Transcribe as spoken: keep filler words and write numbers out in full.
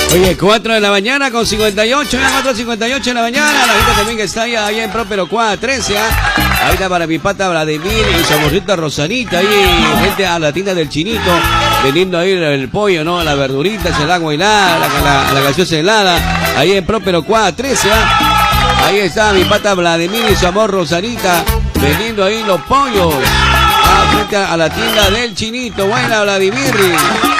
Oye, cuatro de la mañana con cincuenta y ocho, ya cuatro cincuenta y ocho de la mañana. La gente también que está allá, allá en Próspero Cuadra trece, ¿eh? Ahí está para mi pata Vladimir y su amorcita Rosanita. Ahí, gente a la tienda del Chinito, vendiendo ahí el pollo, ¿no? La verdurita, el agua helada, la, la, la gaseosa helada. Ahí en Próspero Cuadra trece, ¿eh? Ahí está mi pata Vladimir y su amor Rosanita, vendiendo ahí los pollos. Ah, frente a la tienda del Chinito. Buena, Vladimir.